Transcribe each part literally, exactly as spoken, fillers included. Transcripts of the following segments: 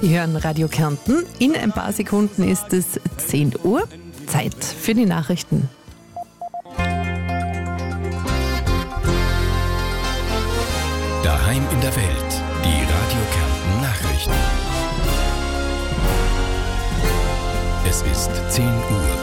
Sie hören Radio Kärnten. In ein paar Sekunden ist es zehn Uhr. Zeit für die Nachrichten. Daheim in der Welt. Die Radio Kärnten Nachrichten. Es ist zehn Uhr.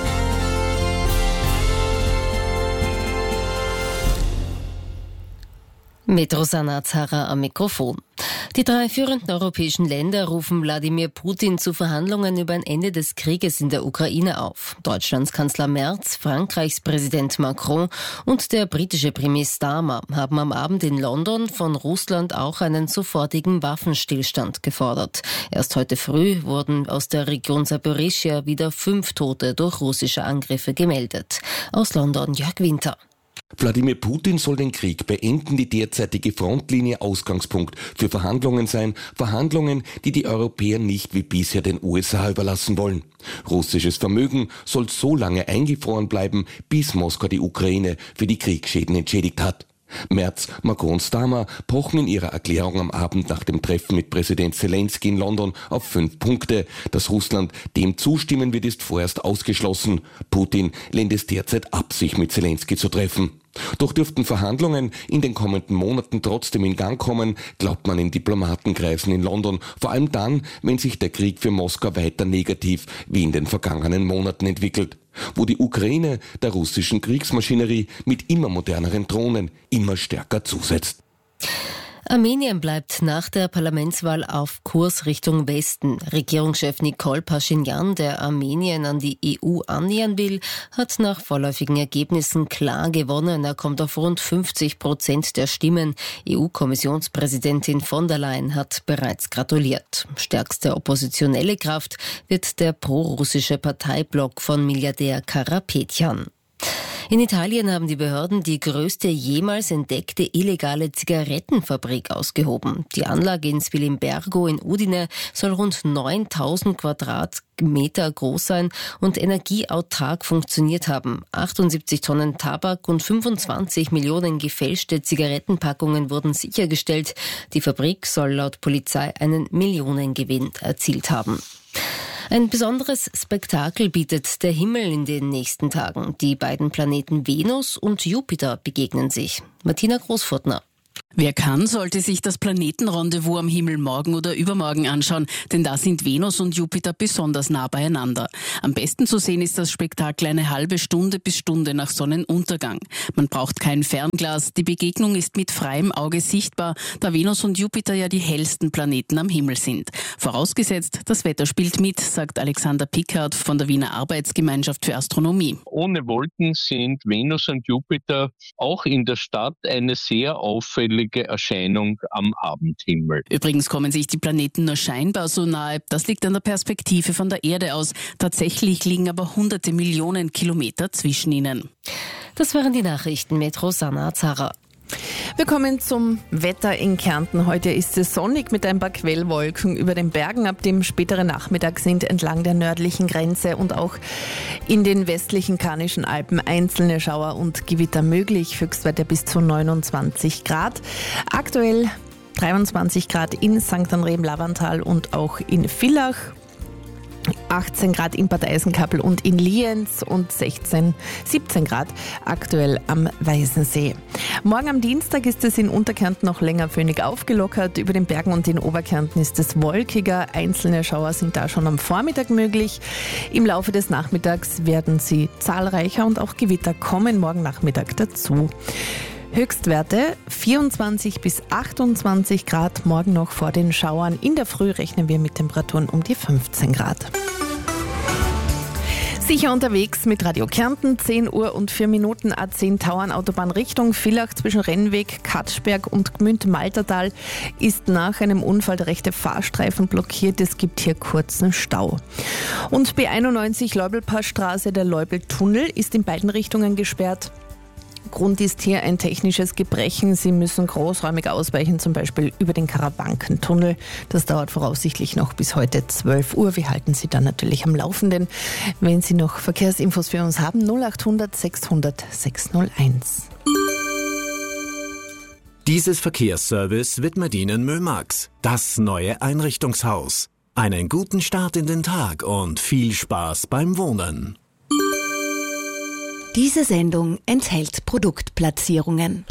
Mit Rosanna Zara am Mikrofon. Die drei führenden europäischen Länder rufen Wladimir Putin zu Verhandlungen über ein Ende des Krieges in der Ukraine auf. Deutschlands Kanzler Merz, Frankreichs Präsident Macron und der britische Premier Starmer haben am Abend in London von Russland auch einen sofortigen Waffenstillstand gefordert. Erst heute früh wurden aus der Region Saporischschja wieder fünf Tote durch russische Angriffe gemeldet. Aus London Jörg Winter. Wladimir Putin soll den Krieg beenden, die derzeitige Frontlinie Ausgangspunkt für Verhandlungen sein. Verhandlungen, die die Europäer nicht wie bisher den U S A überlassen wollen. Russisches Vermögen soll so lange eingefroren bleiben, bis Moskau die Ukraine für die Kriegsschäden entschädigt hat. Merz, Macron und Starmer pochen in ihrer Erklärung am Abend nach dem Treffen mit Präsident Zelensky in London auf fünf Punkte. Dass Russland dem zustimmen wird, ist vorerst ausgeschlossen. Putin lehnt es derzeit ab, sich mit Zelensky zu treffen. Doch dürften Verhandlungen in den kommenden Monaten trotzdem in Gang kommen, glaubt man in Diplomatenkreisen in London. Vor allem dann, wenn sich der Krieg für Moskau weiter negativ wie in den vergangenen Monaten entwickelt. Wo die Ukraine der russischen Kriegsmaschinerie mit immer moderneren Drohnen immer stärker zusetzt. Armenien bleibt nach der Parlamentswahl auf Kurs Richtung Westen. Regierungschef Nikol Paschinjan, der Armenien an die E U annähern will, hat nach vorläufigen Ergebnissen klar gewonnen. Er kommt auf rund fünfzig Prozent der Stimmen. E U-Kommissionspräsidentin von der Leyen hat bereits gratuliert. Stärkste oppositionelle Kraft wird der prorussische Parteiblock von Milliardär Karapetyan. In Italien haben die Behörden die größte jemals entdeckte illegale Zigarettenfabrik ausgehoben. Die Anlage in Spilimbergo in Udine soll rund neuntausend Quadratmeter groß sein und energieautark funktioniert haben. achtundsiebzig Tonnen Tabak und fünfundzwanzig Millionen gefälschte Zigarettenpackungen wurden sichergestellt. Die Fabrik soll laut Polizei einen Millionengewinn erzielt haben. Ein besonderes Spektakel bietet der Himmel in den nächsten Tagen. Die beiden Planeten Venus und Jupiter begegnen sich. Martina Großfurtner. Wer kann, sollte sich das Planetenrendezvous am Himmel morgen oder übermorgen anschauen, denn da sind Venus und Jupiter besonders nah beieinander. Am besten zu sehen ist das Spektakel eine halbe Stunde bis Stunde nach Sonnenuntergang. Man braucht kein Fernglas, die Begegnung ist mit freiem Auge sichtbar, da Venus und Jupiter ja die hellsten Planeten am Himmel sind. Vorausgesetzt, das Wetter spielt mit, sagt Alexander Pickard von der Wiener Arbeitsgemeinschaft für Astronomie. Ohne Wolken sind Venus und Jupiter auch in der Stadt eine sehr auffällige Erscheinung am Abendhimmel. Übrigens kommen sich die Planeten nur scheinbar so nahe. Das liegt an der Perspektive von der Erde aus. Tatsächlich liegen aber hunderte Millionen Kilometer zwischen ihnen. Das waren die Nachrichten mit Rosanna Zara. Wir kommen zum Wetter in Kärnten. Heute ist es sonnig mit ein paar Quellwolken über den Bergen. Ab dem späteren Nachmittag sind entlang der nördlichen Grenze und auch in den westlichen Karnischen Alpen einzelne Schauer und Gewitter möglich. Höchstwerte bis zu neunundzwanzig Grad. Aktuell dreiundzwanzig Grad in Sankt André-im-Lavantal und auch in Villach. achtzehn Grad in Bad Eisenkappel und in Lienz und sechzehn, siebzehn Grad aktuell am Weißensee. Morgen am Dienstag ist es in Unterkärnten noch länger föhnig aufgelockert. Über den Bergen und in Oberkärnten ist es wolkiger. Einzelne Schauer sind da schon am Vormittag möglich. Im Laufe des Nachmittags werden sie zahlreicher und auch Gewitter kommen morgen Nachmittag dazu. Höchstwerte vierundzwanzig bis achtundzwanzig Grad, morgen noch vor den Schauern. In der Früh rechnen wir mit Temperaturen um die fünfzehn Grad. Sicher unterwegs mit Radio Kärnten, zehn Uhr und vier Minuten, A zehn Tauern Autobahn Richtung Villach zwischen Rennweg, Katschberg und Gmünd-Maltertal ist nach einem Unfall der rechte Fahrstreifen blockiert. Es gibt hier kurzen Stau. Und B einundneunzig Leubelpassstraße, der Leubeltunnel ist in beiden Richtungen gesperrt. Grund ist hier ein technisches Gebrechen. Sie müssen großräumig ausweichen, zum Beispiel über den Karawankentunnel. Das dauert voraussichtlich noch bis heute zwölf Uhr. Wir halten Sie dann natürlich am Laufenden. Wenn Sie noch Verkehrsinfos für uns haben, null acht hundert sechshundert sechshunderteins. Dieses Verkehrsservice widmet Ihnen Mömax, das neue Einrichtungshaus. Einen guten Start in den Tag und viel Spaß beim Wohnen. Diese Sendung enthält Produktplatzierungen.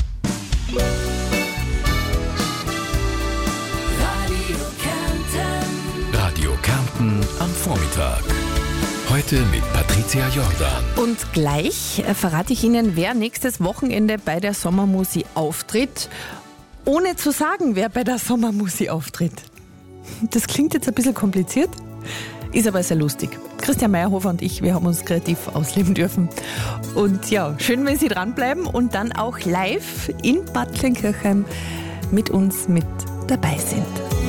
Radio Kärnten am Vormittag. Heute mit Patricia Jordan. Und gleich verrate ich Ihnen, wer nächstes Wochenende bei der Sommermusi auftritt, ohne zu sagen, wer bei der Sommermusi auftritt. Das klingt jetzt ein bisschen kompliziert, ist aber sehr lustig. Christian Meyerhofer und ich, wir haben uns kreativ ausleben dürfen. Und ja, schön, wenn Sie dranbleiben und dann auch live in Bad Kleinkirchheim mit uns mit dabei sind.